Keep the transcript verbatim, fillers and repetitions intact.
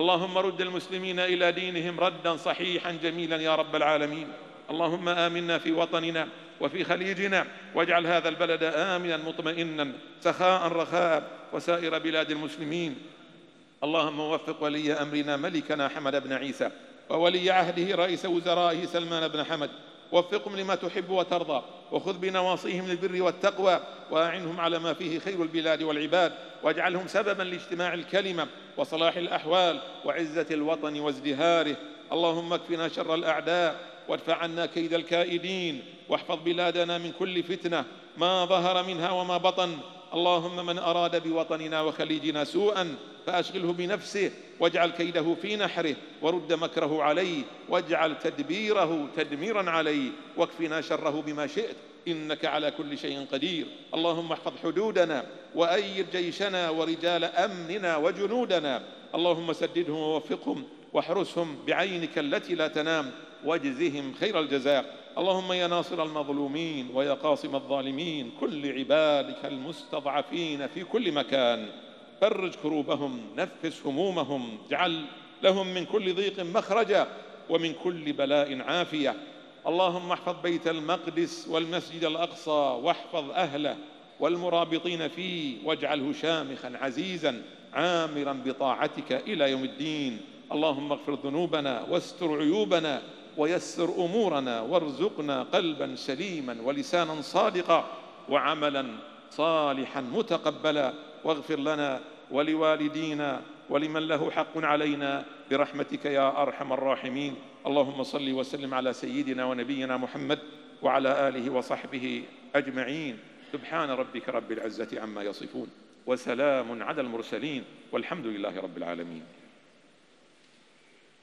اللهم رد المسلمين إلى دينهم ردا صحيحا جميلا يا رب العالمين. اللهم آمنا في وطننا وفي خليجنا، واجعل هذا البلد آمنا مطمئنا سخاء رخاء وسائر بلاد المسلمين. اللهم وفق ولي أمرنا ملكنا حمد بن عيسى وولي عهده رئيس وزرائه سلمان بن حمد، وفقهم لما تحب وترضى، وخذ بنواصيهم للبر والتقوى، وأعنهم على ما فيه خير البلاد والعباد، واجعلهم سببا لاجتماع الكلمة وصلاح الأحوال وعزة الوطن وازدهاره. اللهم اكفنا شر الأعداء وادفع عنا كيد الكائدين، واحفظ بلادنا من كل فتنة ما ظهر منها وما بطن. اللهم من أراد بوطننا وخليجنا سوءا فأشغله بنفسه، واجعل كيده في نحره، ورد مكره عليه، واجعل تدبيره تدميرا عليه، واكفنا شره بما شئت إنك على كل شيء قدير. اللهم احفظ حدودنا وأيد جيشنا ورجال أمننا وجنودنا. اللهم سددهم ووفقهم واحرسهم بعينك التي لا تنام، واجزهم خير الجزاء. اللهم يا ناصر المظلومين ويا قاصم الظالمين، كل عبادك المستضعفين في كل مكان، فرج كروبهم، نفس همومهم، اجعل لهم من كل ضيق مخرجا ومن كل بلاء عافية. اللهم احفظ بيت المقدس والمسجد الأقصى، واحفظ أهله والمرابطين فيه، واجعله شامخا عزيزا عامرا بطاعتك إلى يوم الدين. اللهم اغفر ذنوبنا واستر عيوبنا ويسر أمورنا، وارزقنا قلبا سليما ولسانا صادقا وعملا صالحا متقبلا، واغفر لنا ولوالدينا ولمن له حق علينا برحمتك يا أرحم الراحمين. اللهم صل وسلم على سيدنا ونبينا محمد وعلى آله وصحبه أجمعين. سبحان ربك رب العزة عما يصفون، وسلام على المرسلين، والحمد لله رب العالمين.